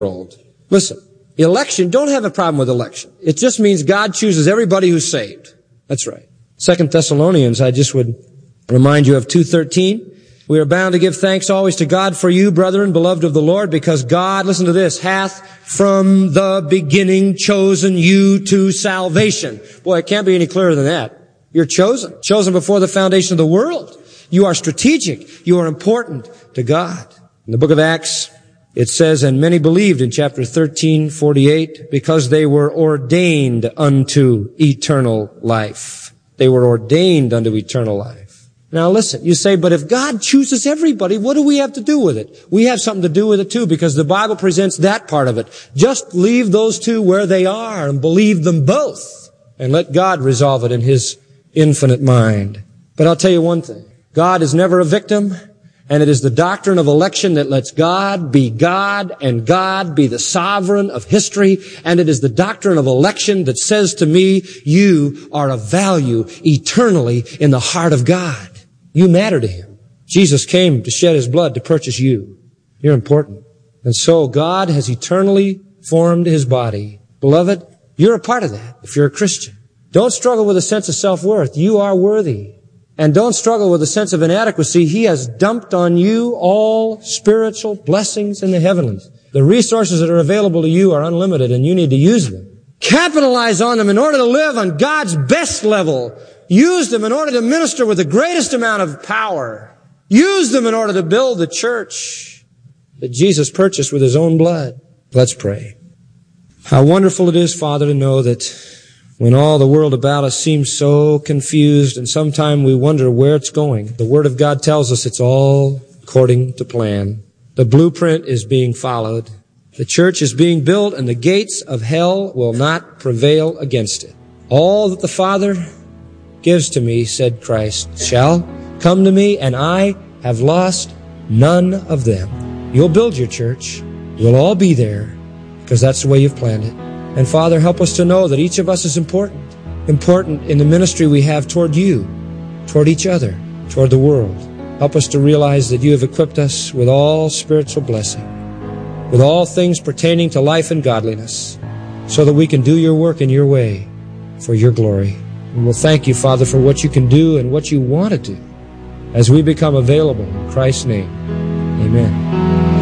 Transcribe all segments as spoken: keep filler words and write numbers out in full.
world. Listen, election, don't have a problem with election. It just means God chooses everybody who's saved. That's right. Second Thessalonians, I just would remind you of two thirteen. We are bound to give thanks always to God for you, brethren, beloved of the Lord, because God, listen to this, hath from the beginning chosen you to salvation. Boy, it can't be any clearer than that. You're chosen. Chosen before the foundation of the world. You are strategic. You are important to God. In the book of Acts, it says, and many believed in chapter thirteen forty-eight because they were ordained unto eternal life. They were ordained unto eternal life. Now listen, you say, but if God chooses everybody, what do we have to do with it? We have something to do with it too, because the Bible presents that part of it. Just leave those two where they are and believe them both, and let God resolve it in His infinite mind. But I'll tell you one thing. God is never a victim, and it is the doctrine of election that lets God be God and God be the sovereign of history, and it is the doctrine of election that says to me, you are of value eternally in the heart of God. You matter to Him. Jesus came to shed His blood to purchase you. You're important. And so God has eternally formed His body. Beloved, you're a part of that if you're a Christian. Don't struggle with a sense of self-worth. You are worthy. And don't struggle with a sense of inadequacy. He has dumped on you all spiritual blessings in the heavenlies. The resources that are available to you are unlimited, and you need to use them. Capitalize on them in order to live on God's best level. Use them in order to minister with the greatest amount of power. Use them in order to build the church that Jesus purchased with His own blood. Let's pray. How wonderful it is, Father, to know that when all the world about us seems so confused and sometimes we wonder where it's going, the Word of God tells us it's all according to plan. The blueprint is being followed. The church is being built, and the gates of hell will not prevail against it. All that the Father gives to me, said Christ, shall come to me, and I have lost none of them. You'll build your church. We'll all be there because that's the way you've planned it. And Father, help us to know that each of us is important. Important in the ministry we have toward you, toward each other, toward the world. Help us to realize that you have equipped us with all spiritual blessing, with all things pertaining to life and godliness, so that we can do your work in your way for your glory. And we'll thank you, Father, for what you can do and what you want to do as we become available in Christ's name. Amen.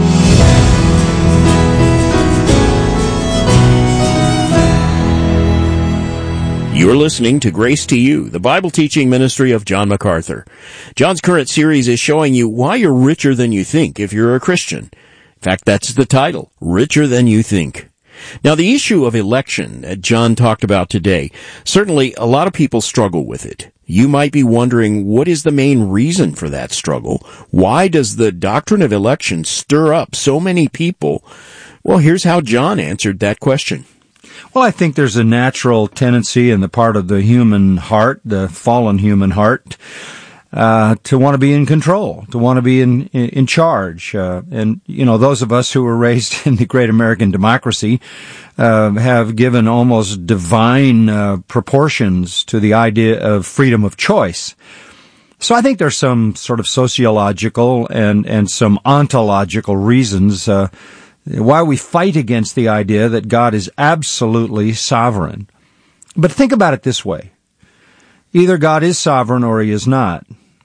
You're listening to Grace to You, the Bible teaching ministry of John MacArthur. John's current series is showing you why you're richer than you think if you're a Christian. In fact, that's the title, Richer Than You Think. Now, the issue of election that John talked about today, certainly a lot of people struggle with it. You might be wondering, what is the main reason for that struggle? Why does the doctrine of election stir up so many people? Well, here's how John answered that question. Well, I think there's a natural tendency in the part of the human heart, the fallen human heart, uh, to want to be in control, to want to be in, in, in charge. Uh, and, you know, those of us who were raised in the great American democracy, uh, have given almost divine, uh, proportions to the idea of freedom of choice. So I think there's some sort of sociological and, and some ontological reasons, uh, why we fight against the idea that God is absolutely sovereign. But think about it this way. Either God is sovereign or He is not.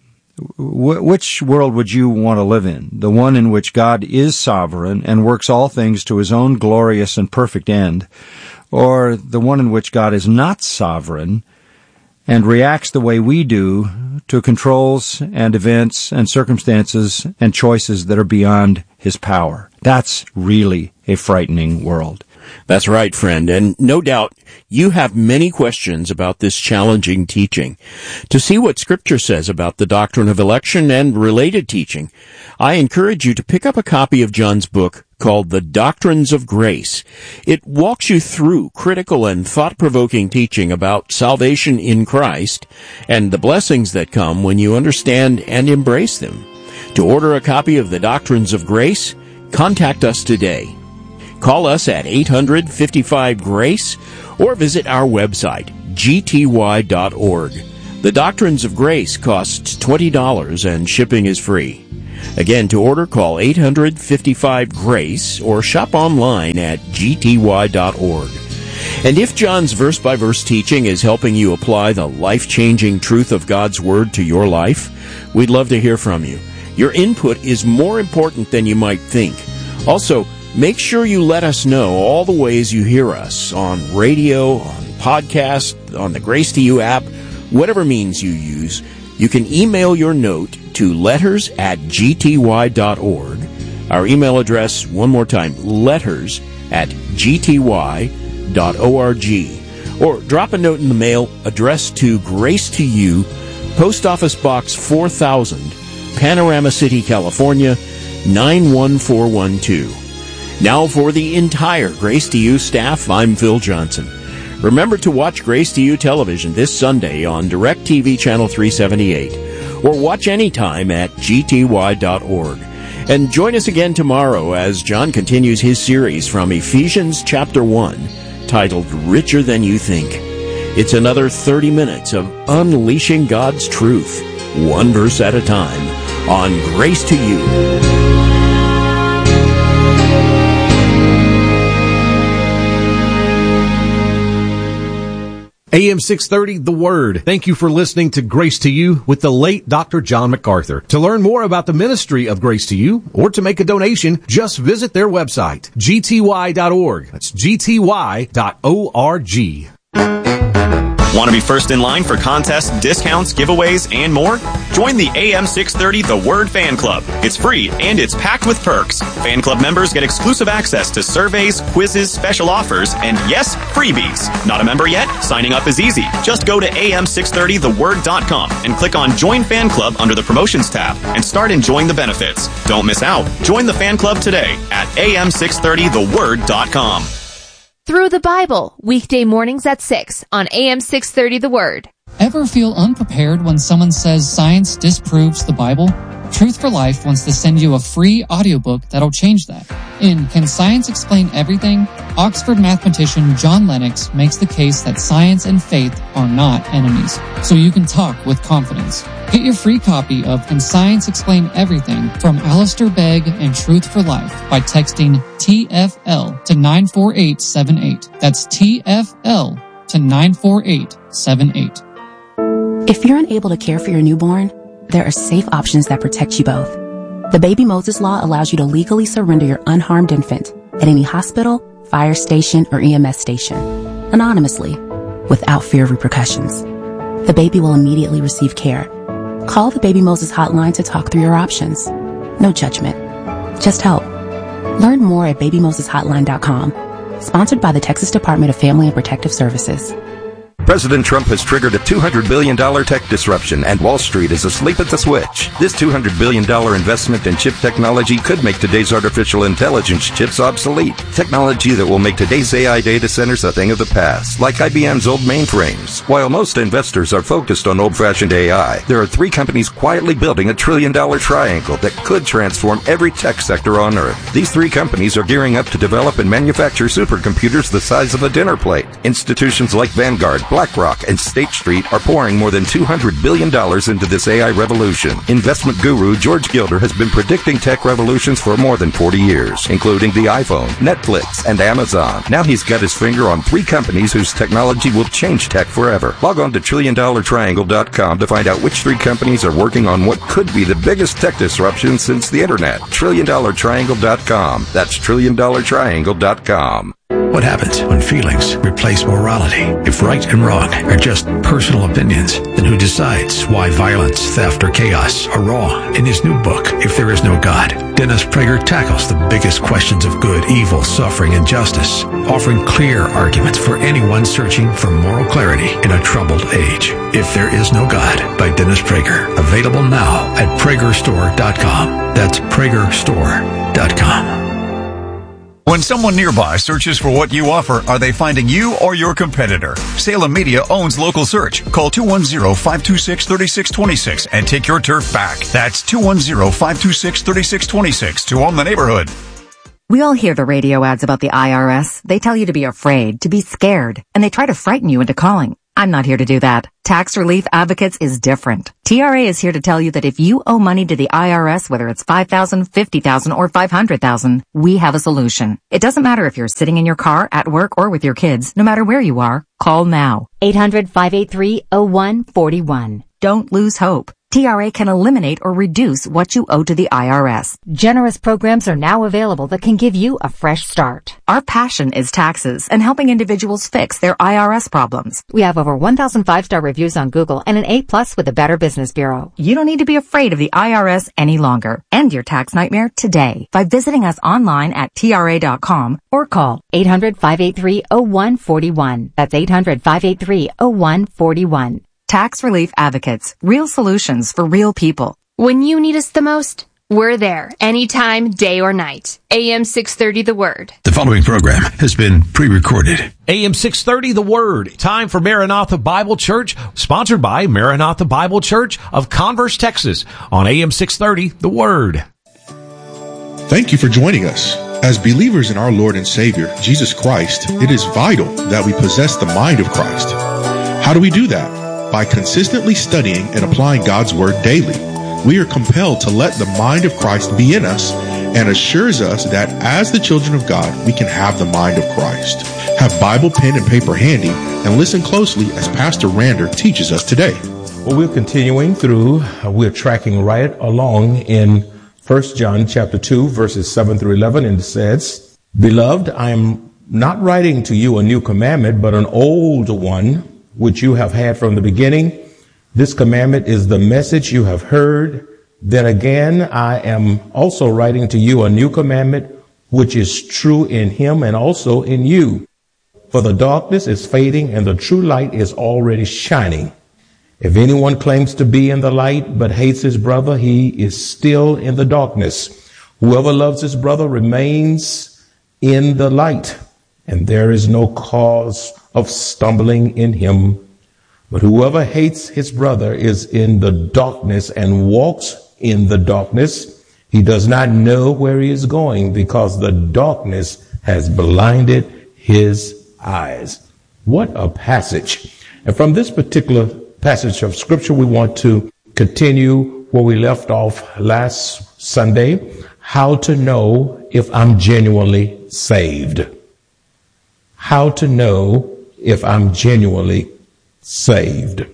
Wh- which world would you want to live in? The one in which God is sovereign and works all things to His own glorious and perfect end, or the one in which God is not sovereign and reacts the way we do to controls and events and circumstances and choices that are beyond His power? That's really a frightening world. That's right, friend, and no doubt you have many questions about this challenging teaching. To see what Scripture says about the doctrine of election and related teaching, I encourage you to pick up a copy of John's book called The Doctrines of Grace. It walks you through critical and thought-provoking teaching about salvation in Christ and the blessings that come when you understand and embrace them. To order a copy of The Doctrines of Grace, contact us today. Call us at eight hundred, fifty-five, GRACE or visit our website, g t y dot org. The Doctrines of Grace costs twenty dollars and shipping is free. Again, to order, call eight hundred, fifty-five, GRACE or shop online at g t y dot org. And if John's verse-by-verse teaching is helping you apply the life-changing truth of God's Word to your life, we'd love to hear from you. Your input is more important than you might think. Also, make sure you let us know all the ways you hear us on radio, on podcast, on the Grace to You app, whatever means you use. You can email your note to letters at g t y dot org. Our email address, one more time, letters at g t y dot org. Or drop a note in the mail addressed to Grace to You, Post Office Box four thousand, Panorama City, California, nine one four one two. Now for the entire Grace to You staff, I'm Phil Johnson. Remember to watch Grace to You television this Sunday on DirecTV Channel three seventy-eight, or watch anytime at g t y dot org. And join us again tomorrow as John continues his series from Ephesians chapter one, titled Richer Than You Think. It's another thirty minutes of unleashing God's truth, one verse at a time, on Grace to You. A M six thirty, The Word. Thank you for listening to Grace to You with the late Doctor John MacArthur. To learn more about the ministry of Grace to You or to make a donation, just visit their website, g t y dot org. That's g t y dot org. Want to be first in line for contests, discounts, giveaways, and more? Join the A M six thirty The Word Fan Club. It's free, and it's packed with perks. Fan Club members get exclusive access to surveys, quizzes, special offers, and yes, freebies. Not a member yet? Signing up is easy. Just go to a m six thirty the word dot com and click on Join Fan Club under the Promotions tab and start enjoying the benefits. Don't miss out. Join the fan club today at a m six thirty the word dot com. Through the Bible, weekday mornings at six on A M six thirty The Word. Ever feel unprepared when someone says science disproves the Bible? Truth for Life wants to send you a free audiobook that'll change that. In Can Science Explain Everything?, Oxford mathematician John Lennox makes the case that science and faith are not enemies, so you can talk with confidence. Get your free copy of Can Science Explain Everything from Alistair Begg and Truth for Life by texting T F L to nine four eight seven eight. That's T F L to nine four eight seven eight. If you're unable to care for your newborn, there are safe options that protect you both. The Baby Moses Law allows you to legally surrender your unharmed infant at any hospital, fire station, or E M S station, anonymously, without fear of repercussions. The baby will immediately receive care. Call the Baby Moses hotline to talk through your options. No judgment, just help. Learn more at baby moses hotline dot com. Sponsored by the Texas Department of Family and Protective Services. President Trump has triggered a two hundred billion dollars tech disruption, and Wall Street is asleep at the switch. This two hundred billion dollars investment in chip technology could make today's artificial intelligence chips obsolete. Technology that will make today's A I data centers a thing of the past, like I B M's old mainframes. While most investors are focused on old-fashioned A I, there are three companies quietly building a trillion-dollar triangle that could transform every tech sector on Earth. These three companies are gearing up to develop and manufacture supercomputers the size of a dinner plate. Institutions like Vanguard, BlackRock, and State Street are pouring more than two hundred billion dollars into this A I revolution. Investment guru George Gilder has been predicting tech revolutions for more than forty years, including the iPhone, Netflix, and Amazon. Now he's got his finger on three companies whose technology will change tech forever. Log on to trillion dollar triangle dot com to find out which three companies are working on what could be the biggest tech disruption since the internet. trillion dollar triangle dot com. That's trillion dollar triangle dot com. What happens when feelings replace morality? If right and wrong are just personal opinions, then who decides why violence, theft, or chaos are wrong? In his new book, If There Is No God, Dennis Prager tackles the biggest questions of good, evil, suffering, and justice, offering clear arguments for anyone searching for moral clarity in a troubled age. If There Is No God by Dennis Prager. Available now at prager store dot com. That's prager store dot com. When someone nearby searches for what you offer, are they finding you or your competitor? Salem Media owns Local Search. Call two one zero, five two six, three six two six and take your turf back. That's two one zero, five two six, three six two six to own the neighborhood. We all hear the radio ads about the I R S. They tell you to be afraid, to be scared, and they try to frighten you into calling. I'm not here to do that. Tax Relief Advocates is different. T R A is here to tell you that if you owe money to the I R S, whether it's five thousand dollars, fifty thousand dollars, or five hundred thousand dollars, we have a solution. It doesn't matter if you're sitting in your car, at work, or with your kids. No matter where you are, call now. eight hundred, five eight three, oh one four one. Don't lose hope. T R A can eliminate or reduce what you owe to the I R S. Generous programs are now available that can give you a fresh start. Our passion is taxes and helping individuals fix their I R S problems. We have over one thousand five-star reviews on Google and an A plus with the Better Business Bureau. You don't need to be afraid of the I R S any longer. End your tax nightmare today by visiting us online at T R A dot com or call eight hundred, five eight three, oh one four one. That's eight hundred, five eight three, oh one four one. Tax Relief Advocates. Real solutions for real people. When you need us the most, we're there. Anytime, day or night. A M six thirty The Word. The following program has been pre-recorded. A M six thirty The Word. Time for Maranatha Bible Church. Sponsored by Maranatha Bible Church of Converse, Texas. On A M six thirty The Word. Thank you for joining us. As believers in our Lord and Savior, Jesus Christ, it is vital that we possess the mind of Christ. How do we do that? By consistently studying and applying God's Word daily. We are compelled to let the mind of Christ be in us and assures us that as the children of God, we can have the mind of Christ. Have Bible, pen, and paper handy and listen closely as Pastor Rander teaches us today. Well, we're continuing through, uh, we're tracking right along in First John chapter two, verses seven through eleven, and it says, Beloved, I am not writing to you a new commandment, but an old one, which you have had from the beginning. This commandment is the message you have heard. Then again, I am also writing to you a new commandment, which is true in him and also in you. For the darkness is fading and the true light is already shining. If anyone claims to be in the light but hates his brother, he is still in the darkness. Whoever loves his brother remains in the light, and there is no cause of stumbling in him. But whoever hates his brother is in the darkness and walks in the darkness. He does not know where he is going because the darkness has blinded his eyes. What a passage. And from this particular passage of scripture, we want to continue where we left off last Sunday. How to know if I'm genuinely saved. How to know if I'm genuinely saved.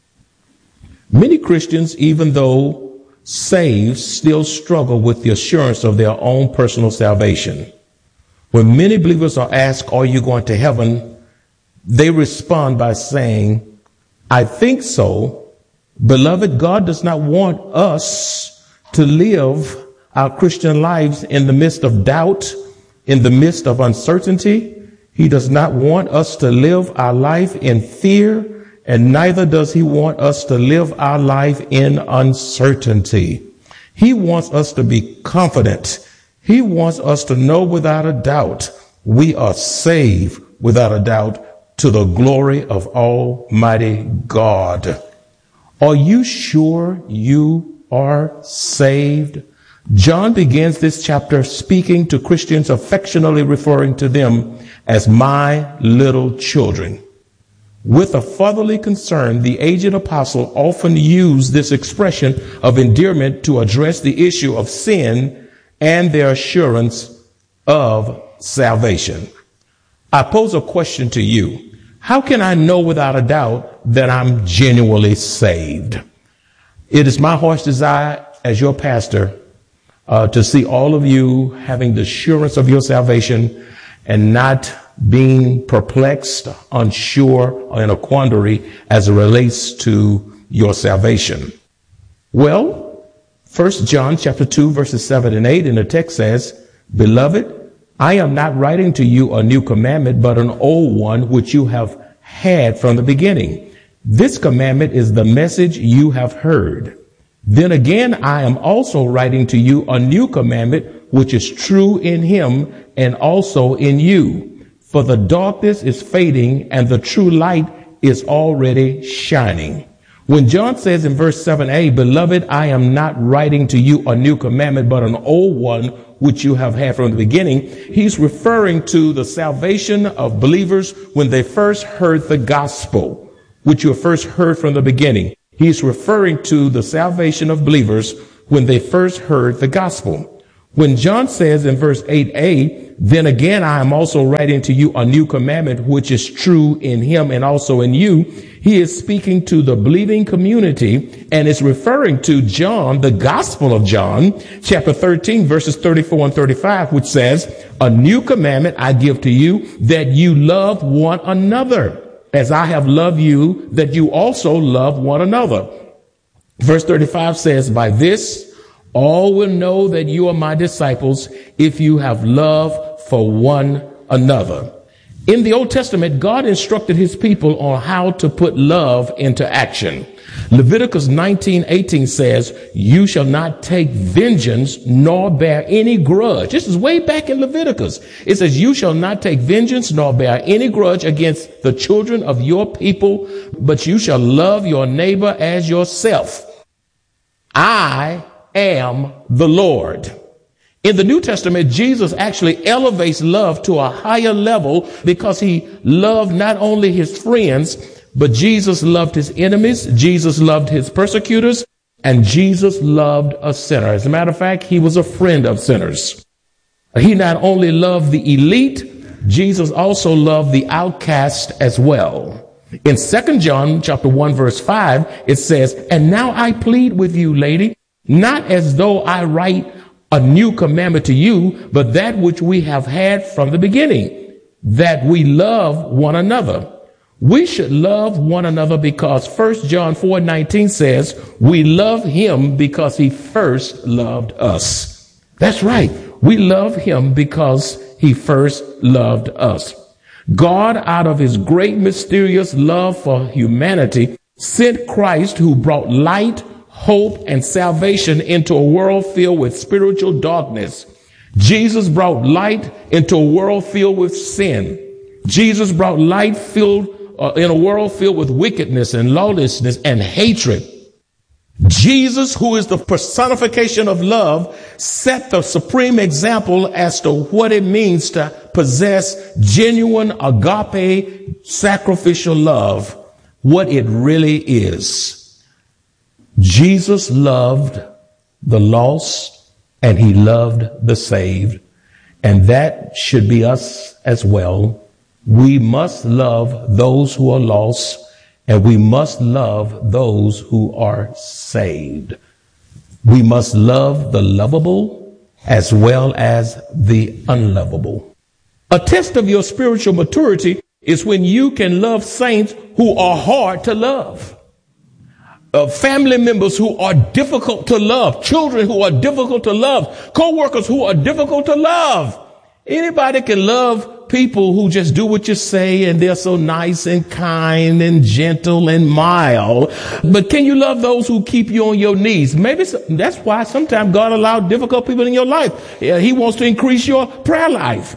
Many Christians, even though saved, still struggle with the assurance of their own personal salvation. When many believers are asked, are you going to heaven? They respond by saying, I think so. Beloved, God does not want us to live our Christian lives in the midst of doubt, in the midst of uncertainty. He does not want us to live our life in fear, and neither does he want us to live our life in uncertainty. He wants us to be confident. He wants us to know without a doubt we are saved without a doubt to the glory of Almighty God. Are you sure you are saved? John begins this chapter speaking to Christians, affectionately referring to them as my little children. With a fatherly concern, the aged apostle often used this expression of endearment to address the issue of sin and their assurance of salvation. I pose a question to you. How can I know without a doubt that I'm genuinely saved? It is my heart's desire as your pastor Uh, to see all of you having the assurance of your salvation and not being perplexed, unsure, or in a quandary as it relates to your salvation. Well, First John chapter two, verses seven and eight in the text says, Beloved, I am not writing to you a new commandment, but an old one which you have had from the beginning. This commandment is the message you have heard. Then again, I am also writing to you a new commandment, which is true in him and also in you. For the darkness is fading and the true light is already shining. When John says in verse seven a, Beloved, I am not writing to you a new commandment, but an old one, which you have had from the beginning, he's referring to the salvation of believers when they first heard the gospel. which you have first heard from the beginning. He's referring to the salvation of believers when they first heard the gospel. When John says in verse eight a, then again, I am also writing to you a new commandment, which is true in him and also in you. He is speaking to the believing community and is referring to John, the Gospel of John, chapter thirteen, verses thirty-four and thirty-five, which says, a new commandment I give to you, that you love one another as I have loved you, that you also love one another. Verse thirty-five says, by this, all will know that you are my disciples if you have love for one another. In the Old Testament, God instructed his people on how to put love into action. Leviticus nineteen eighteen says, you shall not take vengeance nor bear any grudge. This is way back in Leviticus. It says, you shall not take vengeance nor bear any grudge against the children of your people, but you shall love your neighbor as yourself. I am the Lord. In the New Testament, Jesus actually elevates love to a higher level because he loved not only his friends, but Jesus loved his enemies, Jesus loved his persecutors, and Jesus loved a sinner. As a matter of fact, he was a friend of sinners. He not only loved the elite, Jesus also loved the outcast as well. In Second John chapter one, verse five, it says, and now I plead with you, lady, not as though I write a new commandment to you, but that which we have had from the beginning, that we love one another. We should love one another because First John four nineteen says, we love him because he first loved us. That's right. We love him because he first loved us. God, out of his great mysterious love for humanity, sent Christ, who brought light, hope, and salvation into a world filled with spiritual darkness. Jesus brought light into a world filled with sin. Jesus brought light filled uh, in a world filled with wickedness and lawlessness and hatred. Jesus, who is the personification of love, set the supreme example as to what it means to possess genuine agape sacrificial love, what it really is. Jesus loved the lost and he loved the saved, and that should be us as well. We must love those who are lost, and we must love those who are saved. We must love the lovable as well as the unlovable. A test of your spiritual maturity is when you can love saints who are hard to love. Uh, family members who are difficult to love, children who are difficult to love, co-workers who are difficult to love. Anybody can love people who just do what you say and they're so nice and kind and gentle and mild. But can you love those who keep you on your knees? Maybe so, that's why sometimes God allowed difficult people in your life. Yeah, he wants to increase your prayer life.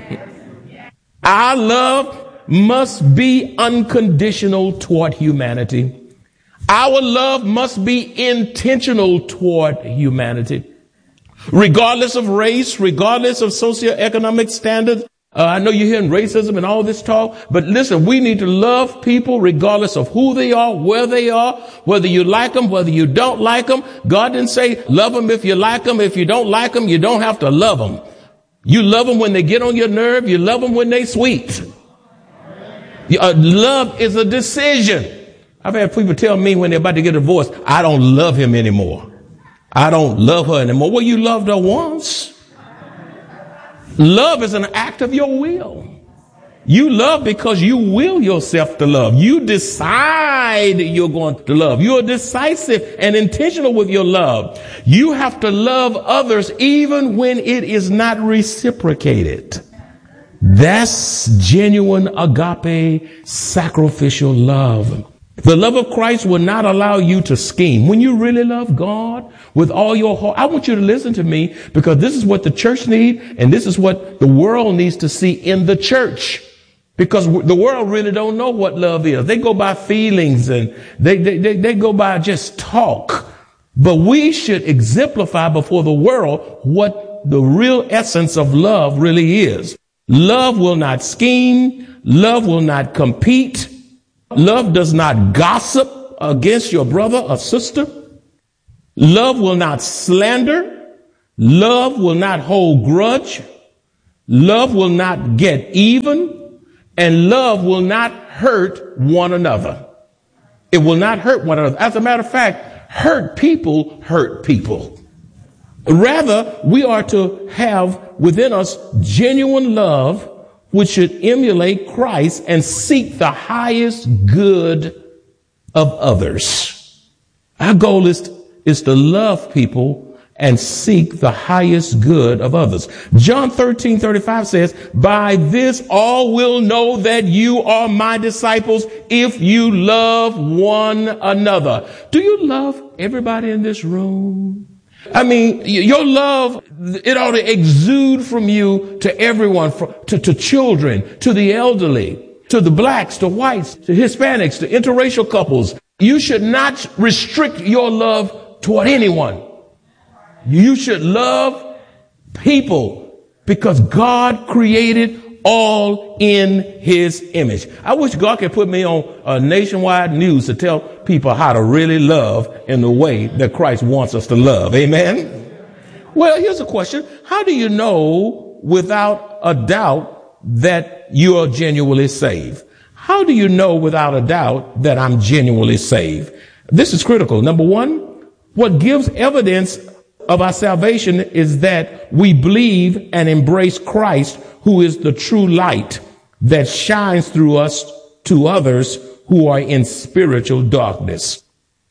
Our love must be unconditional toward humanity. Our love must be intentional toward humanity. Regardless of race, regardless of socioeconomic standards. Uh, I know you're hearing racism and all this talk, but listen, we need to love people regardless of who they are, where they are, whether you like them, whether you don't like them. God didn't say love them if you like them. If you don't like them, you don't have to love them. You love them when they get on your nerve. You love them when they sweet. Uh, love is a decision. I've had people tell me when they're about to get a divorce, I don't love him anymore. I don't love her anymore. Well, you loved her once. Love is an act of your will. You love because you will yourself to love. You decide you're going to love. You're decisive and intentional with your love. You have to love others even when it is not reciprocated. That's genuine agape sacrificial love. The love of Christ will not allow you to scheme. When you really love God with all your heart, I want you to listen to me, because this is what the church needs, and this is what the world needs to see in the church. Because the world really don't know what love is. They go by feelings and they, they, they, they go by just talk. But we should exemplify before the world what the real essence of love really is. Love will not scheme. Love will not compete. Love does not gossip against your brother or sister. Love will not slander. Love will not hold grudge. Love will not get even. And love will not hurt one another. It will not hurt one another. As a matter of fact, hurt people hurt people. Rather, we are to have within us genuine love, which should emulate Christ and seek the highest good of others. Our goal is, is to love people and seek the highest good of others. John thirteen thirty-five says, by this all will know that you are my disciples if you love one another. Do you love everybody in this room? I mean, your love, it ought to exude from you to everyone, to, to children, to the elderly, to the blacks, to whites, to Hispanics, to interracial couples. You should not restrict your love toward anyone. You should love people because God created all in his image. I wish God could put me on uh, nationwide news to tell people how to really love in the way that Christ wants us to love. Amen. Well, here's a question. How do you know without a doubt that you are genuinely saved? How do you know without a doubt that I'm genuinely saved? This is critical. Number one, what gives evidence of our salvation is that we believe and embrace Christ, who is the true light that shines through us to others who are in spiritual darkness.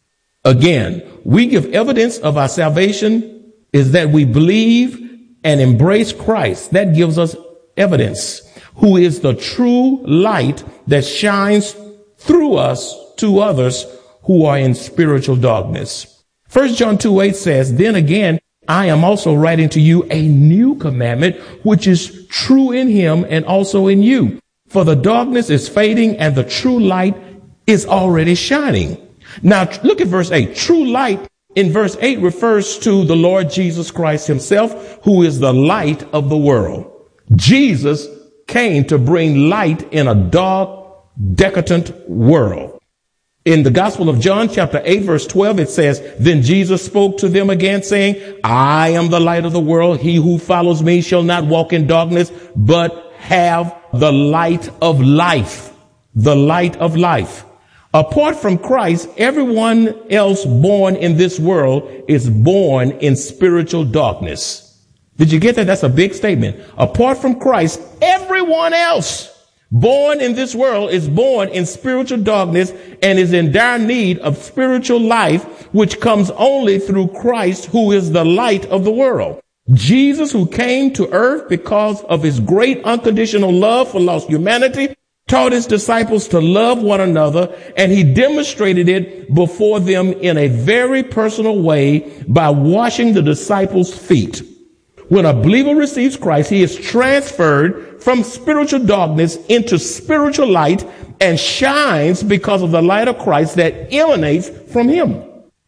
Again, we give evidence of our salvation is that we believe and embrace Christ. That gives us evidence, who is the true light that shines through us to others who are in spiritual darkness. First John two eight says, then again, I am also writing to you a new commandment, which is true in him and also in you. For the darkness is fading and the true light is already shining. Now look at verse eight. True light in verse eight refers to the Lord Jesus Christ himself, who is the light of the world. Jesus came to bring light in a dark, decadent world. In the Gospel of John, chapter eight, verse twelve, it says, then Jesus spoke to them again, saying, I am the light of the world. He who follows me shall not walk in darkness, but have the light of life. The light of life. Apart from Christ, everyone else born in this world is born in spiritual darkness. Did you get that? That's a big statement. Apart from Christ, everyone else born in this world is born in spiritual darkness and is in dire need of spiritual life, which comes only through Christ, who is the light of the world. Jesus, who came to earth because of his great unconditional love for lost humanity, taught his disciples to love one another, and he demonstrated it before them in a very personal way by washing the disciples' feet. When a believer receives Christ, he is transferred from spiritual darkness into spiritual light and shines because of the light of Christ that emanates from him.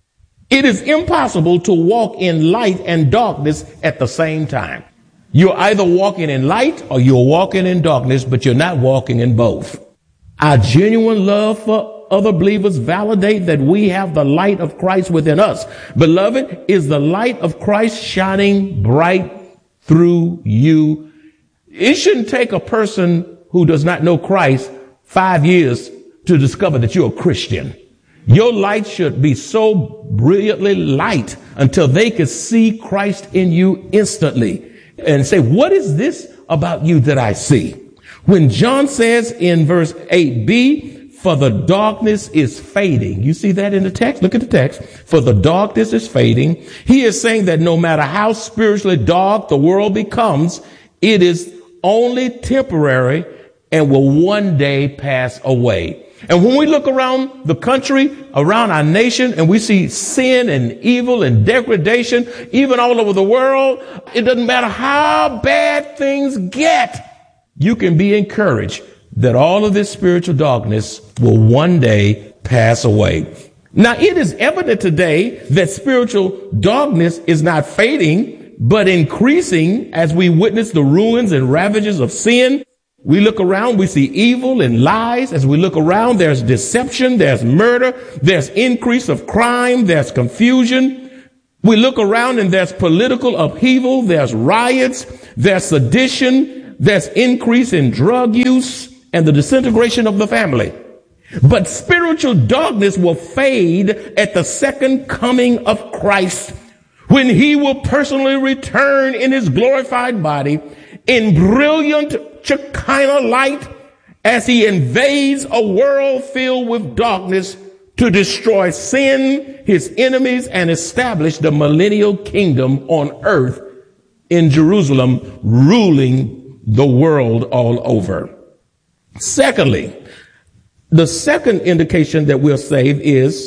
It is impossible to walk in light and darkness at the same time. You're either walking in light or you're walking in darkness, but you're not walking in both. Our genuine love for other believers validate that we have the light of Christ within us. Beloved, is the light of Christ shining bright through you? It shouldn't take a person who does not know Christ five years to discover that you're a Christian. Your light should be so brilliantly light until they can see Christ in you instantly and say, what is this about you that I see? When John says in verse eight b, for the darkness is fading. You see that in the text? Look at the text. For the darkness is fading. He is saying that no matter how spiritually dark the world becomes, it is only temporary and will one day pass away. And when we look around the country, around our nation, and we see sin and evil and degradation, even all over the world, it doesn't matter how bad things get. You can be encouraged that all of this spiritual darkness will one day pass away. Now, it is evident today that spiritual darkness is not fading, but increasing as we witness the ruins and ravages of sin We look around, we see evil and lies. As we look around, there's deception, there's murder, there's increase of crime, there's confusion. We look around and there's political upheaval, there's riots, there's sedition, there's increase in drug use and the disintegration of the family. But spiritual darkness will fade at the second coming of Christ, when he will personally return in his glorified body in brilliant Shekinah light as he invades a world filled with darkness to destroy sin, his enemies, and establish the millennial kingdom on earth in Jerusalem, ruling the world all over. Secondly, the second indication that we're saved is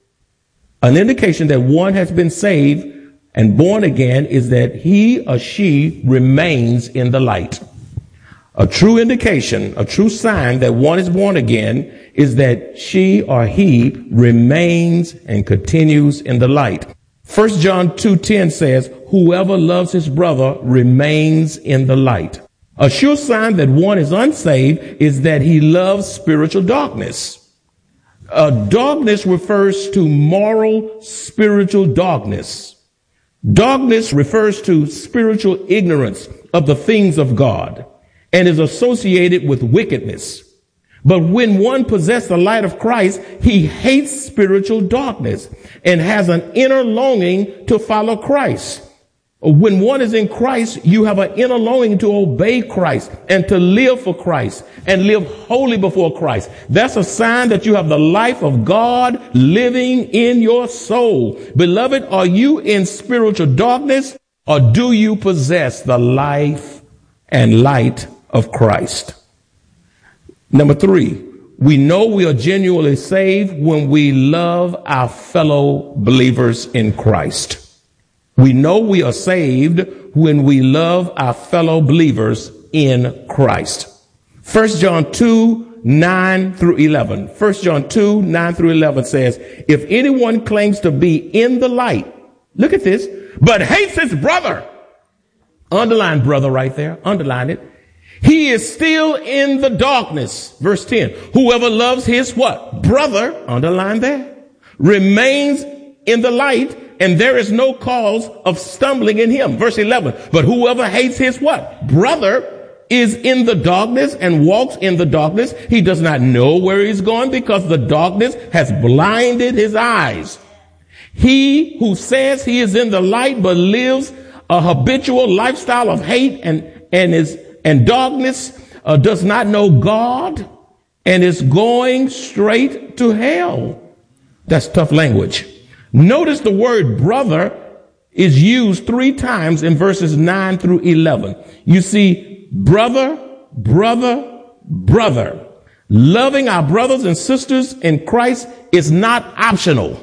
an indication that one has been saved and born again is that he or she remains in the light. A true indication, a true sign that one is born again is that she or he remains and continues in the light. First John two ten says, whoever loves his brother remains in the light. A sure sign that one is unsaved is that he loves spiritual darkness. Uh, darkness refers to moral, spiritual darkness. Darkness refers to spiritual ignorance of the things of God and is associated with wickedness. But when one possesses the light of Christ, he hates spiritual darkness and has an inner longing to follow Christ. When one is in Christ, you have an inner longing to obey Christ and to live for Christ and live holy before Christ. That's a sign that you have the life of God living in your soul. Beloved, are you in spiritual darkness, or do you possess the life and light of Christ? Number three, we know we are genuinely saved when we love our fellow believers in Christ. We know we are saved when we love our fellow believers in Christ. First John two, nine through eleven. First John two, nine through eleven says, if anyone claims to be in the light, look at this, but hates his brother, underline brother right there, underline it, he is still in the darkness. Verse ten, whoever loves his what? Brother, underline that, remains in the light, and there is no cause of stumbling in him. Verse eleven, but whoever hates his what? Brother is in the darkness and walks in the darkness. He does not know where he's going because the darkness has blinded his eyes. He who says he is in the light but lives a habitual lifestyle of hate and, and is, and darkness uh, does not know God and is going straight to hell. That's tough language. Notice the word brother is used three times in verses nine through eleven. You see, brother, brother, brother. Loving our brothers and sisters in Christ is not optional.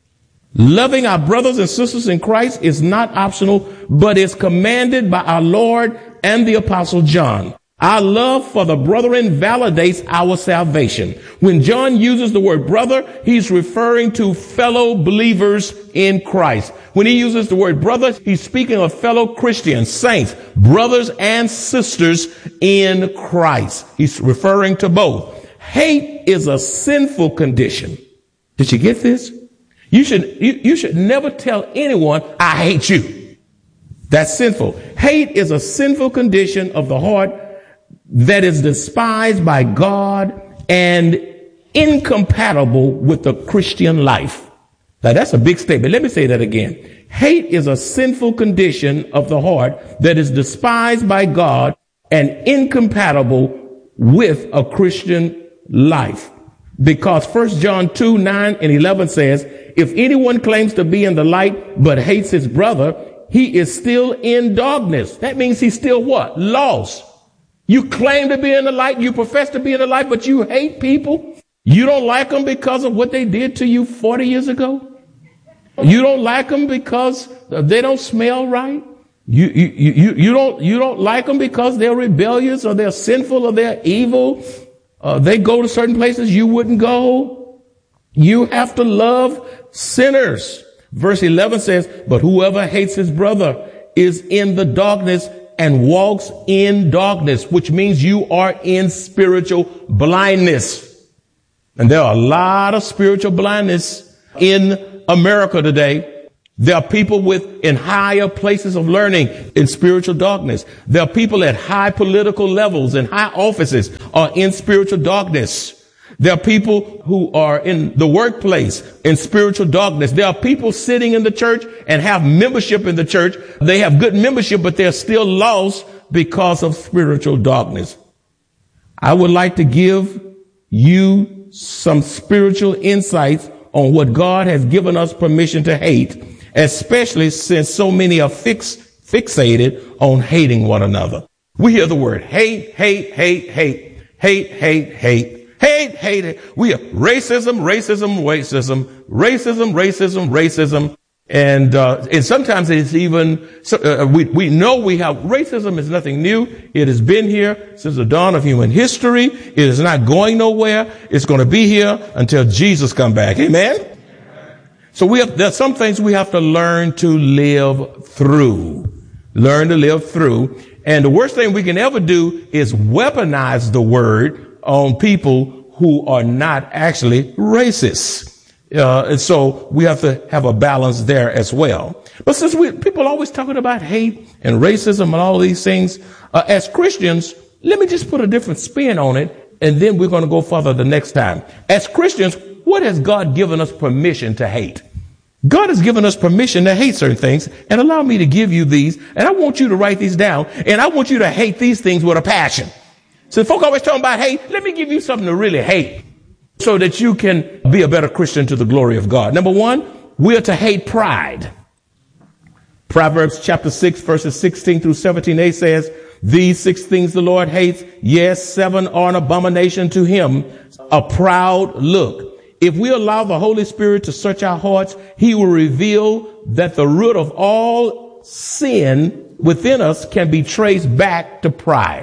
Loving our brothers and sisters in Christ is not optional, but is commanded by our Lord and the Apostle John. Our love for the brethren validates our salvation. When John uses the word brother, he's referring to fellow believers in Christ. When he uses the word brother, he's speaking of fellow Christians, saints, brothers and sisters in Christ. He's referring to both. Hate is a sinful condition. Did you get this? You should, you, you should never tell anyone, I hate you. That's sinful. Hate is a sinful condition of the heart that is despised by God and incompatible with the Christian life. Now that's a big statement. Let me say that again. Hate is a sinful condition of the heart that is despised by God and incompatible with a Christian life. Because First John two, nine and eleven says, if anyone claims to be in the light but hates his brother, he is still in darkness. That means he's still what? Lost. You claim to be in the light, you profess to be in the light, but you hate people. You don't like them because of what they did to you forty years ago. You don't like them because they don't smell right. You, you, you, you don't, you don't like them because they're rebellious or they're sinful or they're evil. Uh, they go to certain places you wouldn't go. You have to love sinners. Verse eleven says, but whoever hates his brother is in the darkness and walks in darkness, which means you are in spiritual blindness. And there are a lot of spiritual blindness in America today. There are people with in higher places of learning in spiritual darkness. There are people at high political levels and high offices are in spiritual darkness. There are people who are in the workplace in spiritual darkness. There are people sitting in the church and have membership in the church. They have good membership, but they're still lost because of spiritual darkness. I would like to give you some spiritual insights on what God has given us permission to hate, especially since so many are fix, fixated on hating one another. We hear the word hate, hate, hate, hate, hate, hate, hate. Hate, hate, hate. We have racism, racism, racism, racism, racism, racism. And, uh, and sometimes it's even, uh, we, we know we have racism is nothing new. It has been here since the dawn of human history. It is not going nowhere. It's going to be here until Jesus comes back. Amen. So we have, there's some things we have to learn to live through, learn to live through. And the worst thing we can ever do is weaponize the word on people who are not actually racist. Uh, and so we have to have a balance there as well. But since we, people are always talking about hate and racism and all these things, uh, as Christians, let me just put a different spin on it, and then we're going to go further the next time. As Christians, what has God given us permission to hate? God has given us permission to hate certain things, and allow me to give you these, and I want you to write these down, and I want you to hate these things with a passion. So folk always talking about hate. Let me give you something to really hate so that you can be a better Christian to the glory of God. Number one, we are to hate pride. Proverbs chapter six, verses sixteen through seventeen a says, these six things the Lord hates. Yes, seven are an abomination to him. A proud look. If we allow the Holy Spirit to search our hearts, he will reveal that the root of all sin within us can be traced back to pride.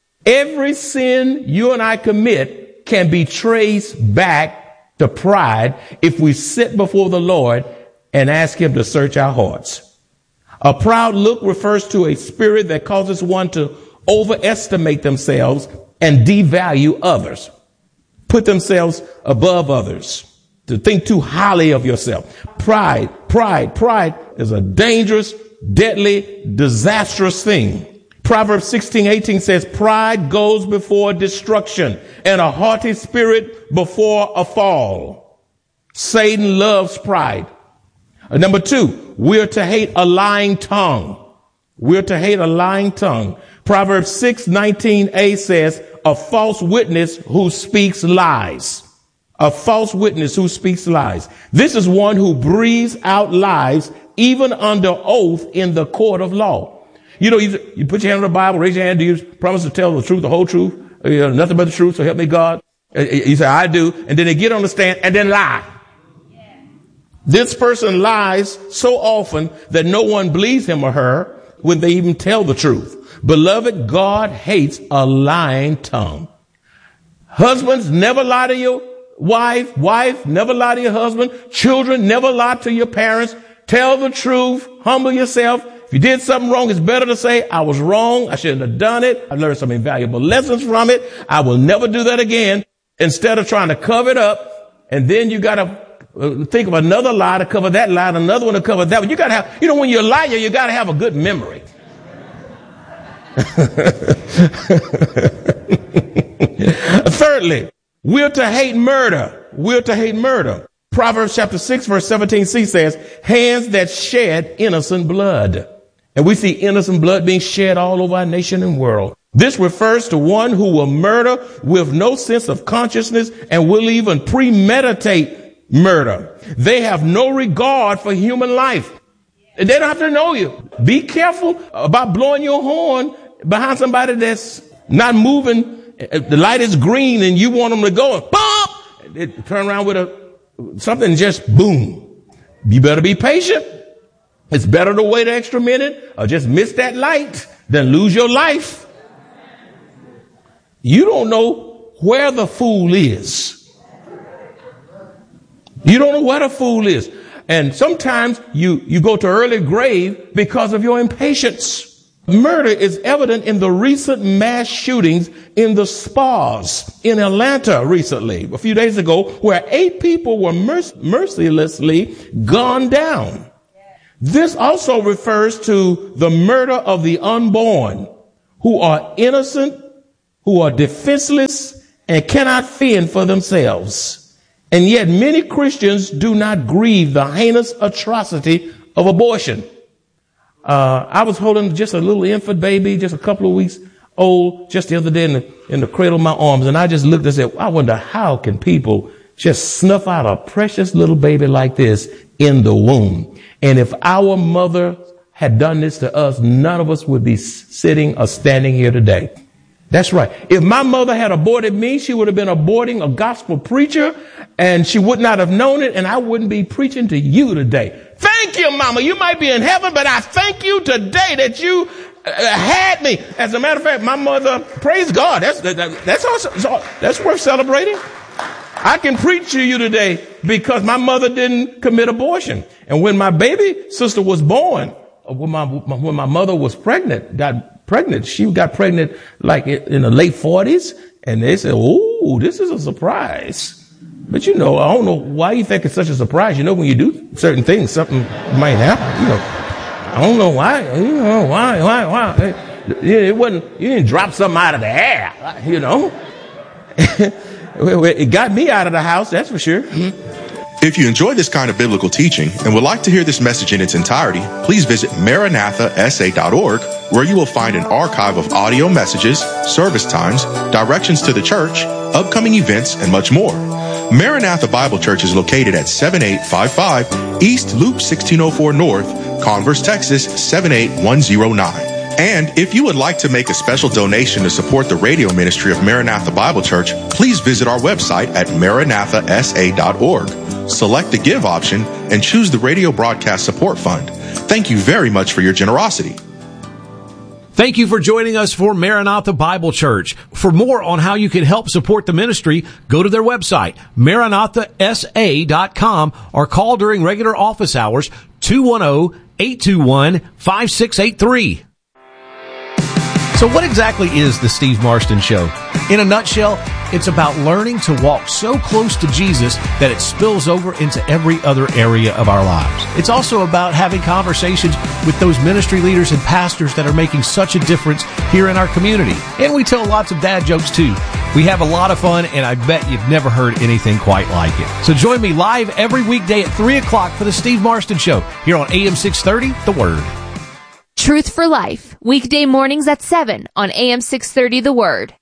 Every sin you and I commit can be traced back to pride if we sit before the Lord and ask him to search our hearts. A proud look refers to a spirit that causes one to overestimate themselves and devalue others, put themselves above others, to think too highly of yourself. Pride, pride, pride is a dangerous, deadly, disastrous thing. Proverbs sixteen eighteen says, pride goes before destruction and a haughty spirit before a fall. Satan loves pride. Uh, number two, we're to hate a lying tongue. We're to hate a lying tongue. Proverbs six nineteen a says, a false witness who speaks lies. A false witness who speaks lies. This is one who breathes out lies even under oath in the court of law. You know, you, you put your hand on the Bible, raise your hand. Do you promise to tell the truth, the whole truth, uh, you know, nothing but the truth, so help me God? Uh, you say, I do. And then they get on the stand and then lie. Yeah. This person lies so often that no one believes him or her when they even tell the truth. Beloved, God hates a lying tongue. Husbands, never lie to your wife. Wife, never lie to your husband. Children, never lie to your parents. Tell the truth. Humble yourself. If you did something wrong, it's better to say, I was wrong. I shouldn't have done it. I learned some invaluable lessons from it. I will never do that again. Instead of trying to cover it up. And then you got to think of another lie to cover that lie, and another one to cover that one. You got to have, you know, when you're a liar, you got to have a good memory. Thirdly, we're to hate murder. We're to hate murder. Proverbs chapter six, verse seventeen c says, hands that shed innocent blood. And we see innocent blood being shed all over our nation and world. This refers to one who will murder with no sense of consciousness and will even premeditate murder. They have no regard for human life. They don't have to know you. Be careful about blowing your horn behind somebody that's not moving. The light is green and you want them to go and pop. They turn around with a something, just boom. You better be patient. It's better to wait an extra minute or just miss that light than lose your life. You don't know where the fool is. You don't know where the fool is. And sometimes you, you go to early grave because of your impatience. Murder is evident in the recent mass shootings in the spas in Atlanta recently, a few days ago, where eight people were merc- mercilessly gunned down. This also refers to the murder of the unborn, who are innocent, who are defenseless, and cannot fend for themselves. And yet many Christians do not grieve the heinous atrocity of abortion. Uh, I was holding just a little infant baby, just a couple of weeks old, just the other day in the, in the cradle of my arms. And I just looked and said, I wonder how can people just snuff out a precious little baby like this in the womb? And if our mother had done this to us, none of us would be sitting or standing here today. That's right. If my mother had aborted me, she would have been aborting a gospel preacher, and she would not have known it, and I wouldn't be preaching to you today. Thank you, Mama. You might be in heaven, but I thank you today that you uh, had me. As a matter of fact, my mother, praise God, that's that, that's also, that's worth celebrating. I can preach to you today because my mother didn't commit abortion. And when my baby sister was born, when my when my mother was pregnant, got pregnant, she got pregnant like in the late forties, and they said, "Oh, this is a surprise." But you know, I don't know why you think it's such a surprise. You know, when you do certain things, something might happen. You know, I don't know why. You know, why, why, why? It, it wasn't. You didn't drop something out of the air. You know, it got me out of the house. That's for sure. If you enjoy this kind of biblical teaching and would like to hear this message in its entirety, please visit maranatha s a dot org, where you will find an archive of audio messages, service times, directions to the church, upcoming events, and much more. Maranatha Bible Church is located at seven eight five five East Loop sixteen oh four North, Converse, Texas seven eight one oh nine. And if you would like to make a special donation to support the radio ministry of Maranatha Bible Church, please visit our website at maranatha s a dot org. Select the Give option and choose the Radio Broadcast Support Fund. Thank you very much for your generosity. Thank you for joining us for Maranatha Bible Church. For more on how you can help support the ministry, go to their website, maranatha s a dot com, or call during regular office hours, two one zero, eight two one, five six eight three. So what exactly is the Steve Marston Show? In a nutshell, it's about learning to walk so close to Jesus that it spills over into every other area of our lives. It's also about having conversations with those ministry leaders and pastors that are making such a difference here in our community. And we tell lots of dad jokes too. We have a lot of fun, and I bet you've never heard anything quite like it. So join me live every weekday at three o'clock for the Steve Marston Show here on A M six thirty, The Word. Truth for Life, weekday mornings at seven on A M six thirty The Word.